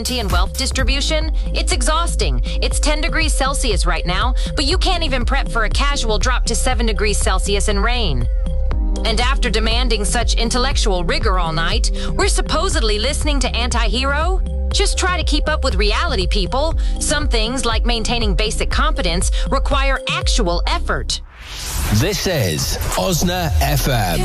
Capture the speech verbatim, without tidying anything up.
and wealth distribution, it's exhausting. It's ten degrees Celsius right now, but you can't even prep for a casual drop to seven degrees Celsius and rain. And after demanding such intellectual rigor all night, we're supposedly listening to Anti-Hero? Just try to keep up with reality, people. Some things, like maintaining basic competence, require actual effort. This is Osna F M.